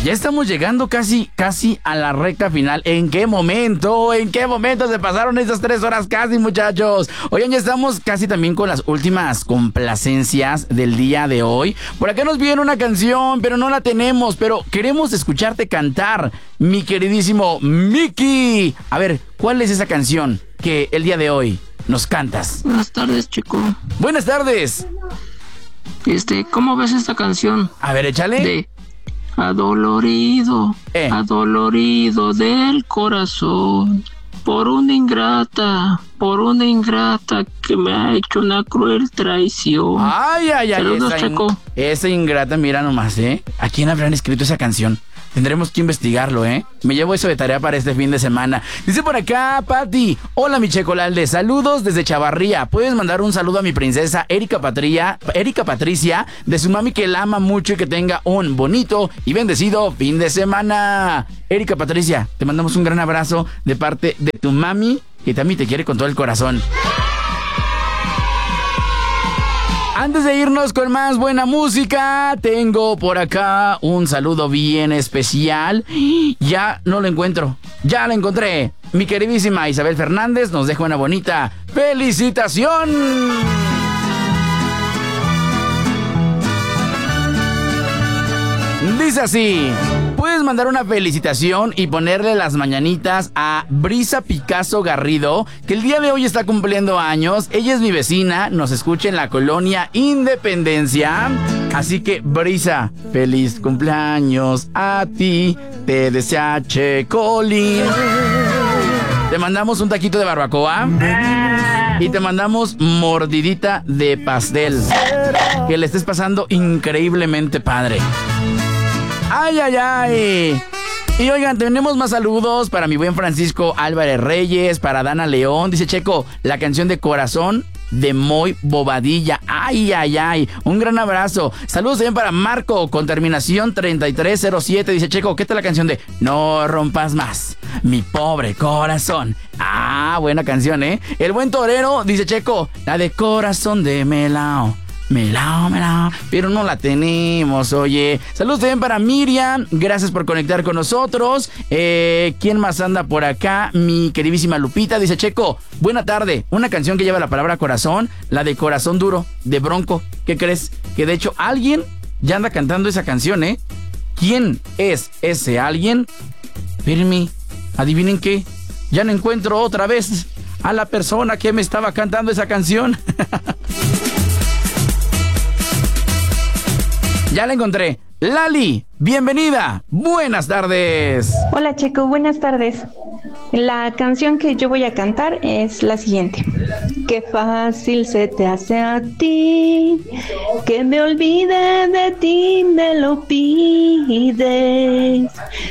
Ya estamos llegando casi a la recta final. ¿En qué momento? ¿En qué momento se pasaron esas 3 horas casi, muchachos? Oigan, ya estamos casi también con las últimas complacencias del día de hoy. Por acá nos piden una canción, pero no la tenemos. Pero queremos escucharte cantar, mi queridísimo Mickey. A ver, ¿cuál es esa canción que el día de hoy nos cantas? Buenas tardes, chico. Buenas tardes. ¿Cómo ves esta canción? A ver, échale. De adolorido, adolorido del corazón, por una ingrata que me ha hecho una cruel traición. Ay, Saludos, Checo. Esa ingrata, mira nomás, ¿a quién habrán escrito esa canción? Tendremos que investigarlo, Me llevo eso de tarea para este fin de semana. Dice por acá, Pati. Hola, mi Checolalde. Saludos desde Chavarría. ¿Puedes mandar un saludo a mi princesa Erika Patricia, de su mami que la ama mucho y que tenga un bonito y bendecido fin de semana? Erika Patricia, te mandamos un gran abrazo de parte de tu mami, que también te quiere con todo el corazón. Antes de irnos con más buena música, tengo por acá un saludo bien especial. Ya no lo encuentro. Ya lo encontré. Mi queridísima Isabel Fernández nos deja una bonita felicitación. Dice así: puedes mandar una felicitación y ponerle las mañanitas a Brisa Picasso Garrido, que el día de hoy está cumpliendo años. Ella es mi vecina, nos escucha en la colonia Independencia. Así que, Brisa, feliz cumpleaños a ti, te desea Checolín. Te mandamos un taquito de barbacoa y te mandamos mordidita de pastel. Que le estés pasando increíblemente padre. ¡Ay! Y oigan, tenemos más saludos para mi buen Francisco Álvarez Reyes, para Dana León. Dice Checo, la canción de Corazón de Moy Bobadilla. ¡Ay! Un gran abrazo. Saludos también para Marco, con terminación 3307. Dice Checo, ¿qué tal la canción de No rompas más mi pobre corazón? Buena canción, El buen torero, dice Checo, la de Corazón de Melao. Melao, pero no la tenemos, oye. Saludos también para Miriam, gracias por conectar con nosotros. ¿Quién más anda por acá? Mi queridísima Lupita, dice Checo, buena tarde, una canción que lleva la palabra corazón, la de Corazón Duro, de Bronco. ¿Qué crees? Que de hecho alguien ya anda cantando esa canción, ¿Quién es ese alguien? Espérenme, adivinen qué, ya no encuentro otra vez a la persona que me estaba cantando esa canción. Ya la encontré. Lali, bienvenida. Buenas tardes. Hola, Checo, buenas tardes. La canción que yo voy a cantar es la siguiente. Qué fácil se te hace a ti, que me olvide de ti, me lo pides.